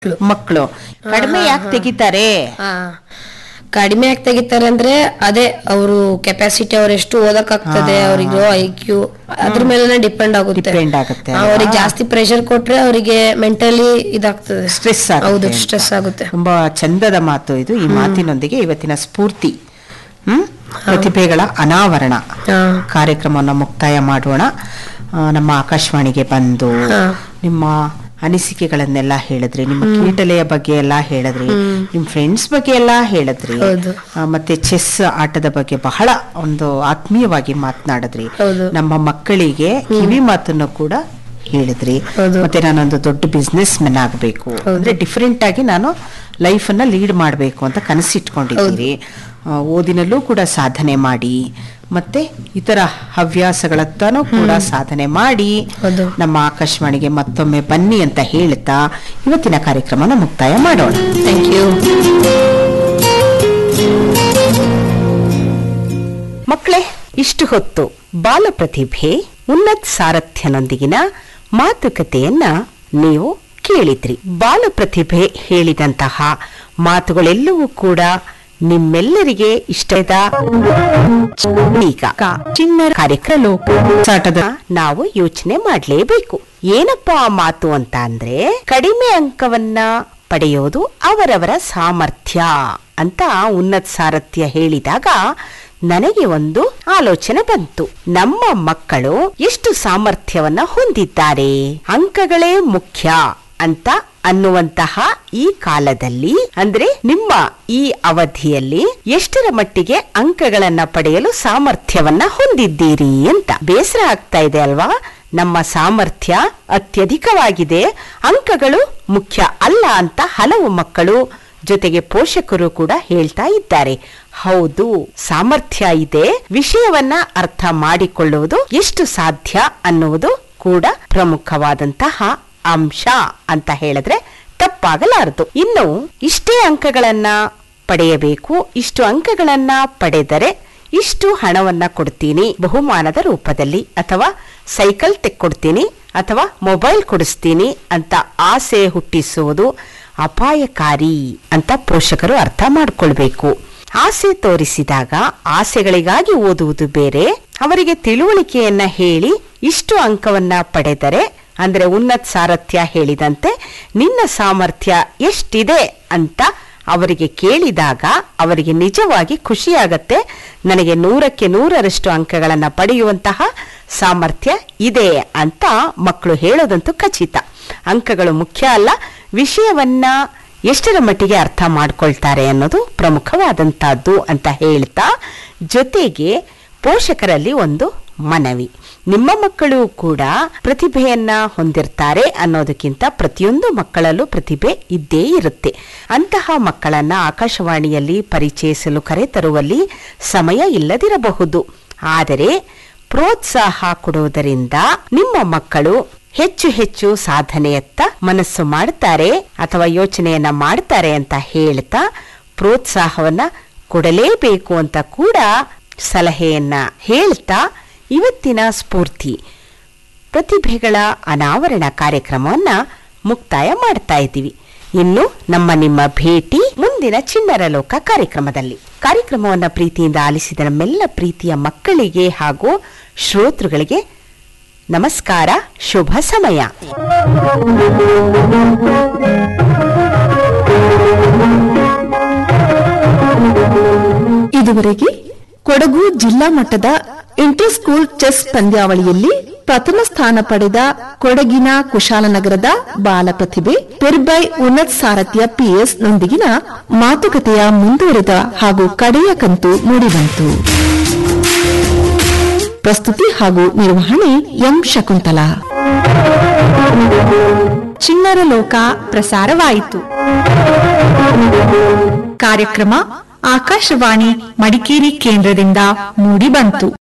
ಮಕ್ಕಳು ಕಡಿಮೆ ಯಾಕೆ ತೆಗಿತಾರೆ? ಕಡಿಮೆ ಯಾಕೆ ತೆಗಿತಾರೆ ಅಂದ್ರೆ ಅದೇ ಅವರು ಕೆಪಾಸಿಟಿ ಅವ್ರು ಎಷ್ಟು ಓದಕ್ಕಾಗ್ತದೆ, ಅವ್ರಿಗೆ IQ ಅದ್ರ ಮೇಲೆ ಡಿಪೆಂಡ್ ಆಗುತ್ತೆ. ಅವ್ರಿಗೆ ಜಾಸ್ತಿ ಪ್ರೆಷರ್ ಕೊಟ್ರೆ ಅವರಿಗೆ ಮೆಂಟಲಿ ಇದಾಗ್ತದೆ, ಸ್ಟ್ರೆಸ್. ಹೌದು, ಸ್ಟ್ರೆಸ್ ಆಗುತ್ತೆ. ತುಂಬಾ ಚಂದದ ಮಾತು ಇದು. ಈ ಮಾತಿನೊಂದಿಗೆ ಇವತ್ತಿನ ಸ್ಫೂರ್ತಿ ಪ್ರತಿಭೆಗಳ ಅನಾವರಣ ಕಾರ್ಯಕ್ರಮವನ್ನು ಮುಕ್ತಾಯ ಮಾಡೋಣ. ನಮ್ಮ ಆಕಾಶವಾಣಿಗೆ ಬಂದು ನಿಮ್ಮ ಅನಿಸಿಕೆಗಳನ್ನೆಲ್ಲ ಹೇಳಿದ್ರಿ, ನಿಮ್ಮ ಕೀಟಲೆಯ ಬಗ್ಗೆ ಎಲ್ಲ ಹೇಳಿದ್ರಿ, ನಿಮ್ ಫ್ರೆಂಡ್ಸ್ ಬಗ್ಗೆ ಎಲ್ಲ ಹೇಳಿದ್ರಿ, ಮತ್ತೆ ಚೆಸ್ ಆಟದ ಬಗ್ಗೆ ಬಹಳ ಒಂದು ಆತ್ಮೀಯವಾಗಿ ಮಾತನಾಡಿದ್ರಿ. ನಮ್ಮ ಮಕ್ಕಳಿಗೆ ಕಿವಿ ಮಾತನ್ನು ಕೂಡ ಹೇಳಿದ್ರಿ. ಮತ್ತೆ ನಾನೊಂದು ದೊಡ್ಡ ಬಿಸ್ನೆಸ್ ಮೆನ್ ಆಗಬೇಕು ಅಂದ್ರೆ ಡಿಫರೆಂಟ್ ಆಗಿ ನಾನು ಲೈಫ್ ಅನ್ನ ಲೀಡ್ ಮಾಡಬೇಕು ಅಂತ ಕನಸಿಟ್ಕೊಂಡಿದ್ದೀರಿ. ಓದಿನಲ್ಲೂ ಕೂಡ ಸಾಧನೆ ಮಾಡಿ, ಮತ್ತೆ ಇತರ ಹವ್ಯಾಸಗಳತ್ತನೂ ಕೂಡ ಸಾಧನೆ ಮಾಡಿ ನಮ್ಮ ಆಕಾಶವಾಣಿಗೆ ಮತ್ತೊಮ್ಮೆ ಬನ್ನಿ ಅಂತ ಹೇಳ್ತಾ ಇವತ್ತಿನ ಕಾರ್ಯಕ್ರಮನ ಮುಕ್ತಾಯ ಮಾಡೋಣ. Thank you. ಮಕ್ಕಳೇ, ಇಷ್ಟು ಹೊತ್ತು ಬಾಲ ಪ್ರತಿಭೆ ಉನ್ನತ ಸಾರಥ್ಯನೊಂದಿಗಿನ ಮಾತುಕತೆಯನ್ನ ನೀವು ಕೇಳಿದ್ರಿ. ಬಾಲ ಪ್ರತಿಭೆ ಹೇಳಿದಂತಹ ಮಾತುಗಳೆಲ್ಲವೂ ಕೂಡ ನಿಮ್ಮೆಲ್ಲರಿಗೆ ಇಷ್ಟದ ಈಗ ಚಿಣ್ಣರ ಕಾರ್ಯಕ್ರಮ ನಾವು ಯೋಚನೆ ಮಾಡ್ಲೇಬೇಕು. ಏನಪ್ಪಾ ಆ ಮಾತು ಅಂತ ಅಂದ್ರೆ, ಕಡಿಮೆ ಅಂಕವನ್ನ ಪಡೆಯೋದು ಅವರವರ ಸಾಮರ್ಥ್ಯ ಅಂತ ಉನ್ನತ ಸಾರಥ್ಯ ಹೇಳಿದಾಗ ನನಗೆ ಒಂದು ಆಲೋಚನೆ ಬಂತು. ನಮ್ಮ ಮಕ್ಕಳು ಎಷ್ಟು ಸಾಮರ್ಥ್ಯವನ್ನ ಹೊಂದಿದ್ದಾರೆ, ಅಂಕಗಳೇ ಮುಖ್ಯ ಅಂತ ಅನ್ನುವಂತಹ ಈ ಕಾಲದಲ್ಲಿ, ಅಂದ್ರೆ ನಿಮ್ಮ ಈ ಅವಧಿಯಲ್ಲಿ ಎಷ್ಟರ ಮಟ್ಟಿಗೆ ಅಂಕಗಳನ್ನ ಪಡೆಯಲು ಸಾಮರ್ಥ್ಯವನ್ನ ಹೊಂದಿದ್ದೀರಿ ಅಂತ ಬೇಸರ ಆಗ್ತಾ ಇದೆ ಅಲ್ವಾ? ನಮ್ಮ ಸಾಮರ್ಥ್ಯ ಅತ್ಯಧಿಕವಾಗಿದೆ, ಅಂಕಗಳು ಮುಖ್ಯ ಅಲ್ಲ ಅಂತ ಹಲವು ಮಕ್ಕಳು ಜೊತೆಗೆ ಪೋಷಕರು ಕೂಡ ಹೇಳ್ತಾ ಇದ್ದಾರೆ. ಹೌದು, ಸಾಮರ್ಥ್ಯ ಇದೆ, ವಿಷಯವನ್ನ ಅರ್ಥ ಮಾಡಿಕೊಳ್ಳುವುದು ಎಷ್ಟು ಸಾಧ್ಯ ಅನ್ನುವುದು ಕೂಡ ಪ್ರಮುಖವಾದಂತಹ ಅಂಶ ಅಂತ ಹೇಳಿದ್ರೆ ತಪ್ಪಾಗಲಾರದು. ಇನ್ನು ಇಷ್ಟೇ ಅಂಕಗಳನ್ನ ಪಡೆಯಬೇಕು, ಇಷ್ಟು ಅಂಕಗಳನ್ನ ಪಡೆದರೆ ಇಷ್ಟು ಹಣವನ್ನ ಕೊಡ್ತೀನಿ ಬಹುಮಾನದ ರೂಪದಲ್ಲಿ, ಅಥವಾ ಸೈಕಲ್ ತೆಕ್ಕೊಡ್ತೀನಿ, ಅಥವಾ ಮೊಬೈಲ್ ಕೊಡಿಸ್ತೀನಿ ಅಂತ ಆಸೆ ಹುಟ್ಟಿಸುವುದು ಅಪಾಯಕಾರಿ ಅಂತ ಪೋಷಕರು ಅರ್ಥ ಮಾಡ್ಕೊಳ್ಬೇಕು. ಆಸೆ ತೋರಿಸಿದಾಗ ಆಸೆಗಳಿಗಾಗಿ ಓದುವುದು ಬೇರೆ, ಅವರಿಗೆ ತಿಳುವಳಿಕೆಯನ್ನ ಹೇಳಿ ಇಷ್ಟು ಅಂಕವನ್ನ ಪಡೆದರೆ, ಅಂದ್ರೆ ಉನ್ನತ ಸಾರಥ್ಯ ಹೇಳಿದಂತೆ ನಿನ್ನ ಸಾಮರ್ಥ್ಯ ಎಷ್ಟಿದೆ ಅಂತ ಅವರಿಗೆ ಕೇಳಿದಾಗ ಅವರಿಗೆ ನಿಜವಾಗಿ ಖುಷಿಯಾಗತ್ತೆ. ನನಗೆ 100ಕ್ಕೆ 100ರಷ್ಟು ಅಂಕಗಳನ್ನ ಪಡೆಯುವಂತಹ ಸಾಮರ್ಥ್ಯ ಇದೆ ಅಂತ ಮಕ್ಕಳು ಹೇಳೋದಂತೂ ಖಚಿತ. ಅಂಕಗಳು ಮುಖ್ಯ ಅಲ್ಲ, ವಿಷಯವನ್ನ ಎಷ್ಟರ ಮಟ್ಟಿಗೆ ಅರ್ಥ ಮಾಡ್ಕೊಳ್ತಾರೆ ಅನ್ನೋದು ಪ್ರಮುಖವಾದಂತಹದ್ದು ಅಂತ ಹೇಳ್ತಾ, ಜೊತೆಗೆ ಪೋಷಕರಲ್ಲಿ ಒಂದು ಮನವಿ, ನಿಮ್ಮ ಮಕ್ಕಳು ಕೂಡ ಪ್ರತಿಭೆಯನ್ನ ಹೊಂದಿರ್ತಾರೆ ಅನ್ನೋದಕ್ಕಿಂತ ಪ್ರತಿಯೊಂದು ಮಕ್ಕಳಲ್ಲೂ ಪ್ರತಿಭೆ ಇದ್ದೇ ಇರುತ್ತೆ. ಅಂತಹ ಮಕ್ಕಳನ್ನ ಆಕಾಶವಾಣಿಯಲ್ಲಿ ಪರಿಚಯಿಸಲು ಕರೆತರುವಲ್ಲಿ ಸಮಯ ಇಲ್ಲದಿರಬಹುದು, ಆದರೆ ಪ್ರೋತ್ಸಾಹ ಕೊಡುವುದರಿಂದ ನಿಮ್ಮ ಮಕ್ಕಳು ಹೆಚ್ಚು ಹೆಚ್ಚು ಸಾಧನೆಯತ್ತ ಮನಸ್ಸು ಮಾಡ್ತಾರೆ ಅಥವಾ ಯೋಚನೆಯನ್ನ ಮಾಡ್ತಾರೆ ಅಂತ ಹೇಳ್ತಾ ಪ್ರೋತ್ಸಾಹವನ್ನ ಕೊಡಲೇಬೇಕು ಅಂತ ಕೂಡ ಸಲಹೆಯನ್ನ ಹೇಳ್ತಾ ಇವತ್ತಿನ ಸ್ಫೂರ್ತಿ ಪ್ರತಿಭೆಗಳ ಅನಾವರಣ ಕಾರ್ಯಕ್ರಮವನ್ನ ಮುಕ್ತಾಯ ಮಾಡ್ತಾ ಇದ್ದೀವಿ. ಇನ್ನು ನಿಮ್ಮ ಭೇಟಿ ಮುಂದಿನ ಚಿಣ್ಣರ ಲೋಕ ಕಾರ್ಯಕ್ರಮದಲ್ಲಿ. ಕಾರ್ಯಕ್ರಮವನ್ನ ಪ್ರೀತಿಯಿಂದ ಆಲಿಸಿದ ನಮ್ಮೆಲ್ಲ ಪ್ರೀತಿಯ ಮಕ್ಕಳಿಗೆ ಹಾಗೂ ಶ್ರೋತೃಗಳಿಗೆ ನಮಸ್ಕಾರ, ಶುಭ ಸಮಯ. ಇದುವರೆಗೆ ಕೊಡಗು ಜಿಲ್ಲಾ ಮಟ್ಟದ ಇಂಟರ್ ಸ್ಕೂಲ್ ಚೆಸ್ ಪಂದ್ಯಾವಳಿಯಲ್ಲಿ ಪ್ರಥಮ ಸ್ಥಾನ ಪಡೆದ ಕೊಡಗಿನ ಕುಶಾಲನಗರದ ಬಾಲ ಪ್ರತಿಭೆ ಪೆರ್ಬೈ ಉನ್ನತ ಸಾರಥ್ಯ PS ನೊಂದಿಗಿನ ಮಾತುಕತೆಯ ಮುಂದುವರೆದ ಹಾಗೂ ಕಡೆಯ ಕಂತು ಮೂಡಿಬಂತು. ಪ್ರಸ್ತುತಿ ಹಾಗೂ ನಿರ್ವಹಣೆ ಎಂ ಶಕುಂತಲಾ. ಚಿಣ್ಣರ ಲೋಕ ಪ್ರಸಾರವಾಯಿತು. ಕಾರ್ಯಕ್ರಮ ಆಕಾಶವಾಣಿ ಮಡಿಕೇರಿ ಕೇಂದ್ರದಿಂದ ಮೂಡಿಬಂತು.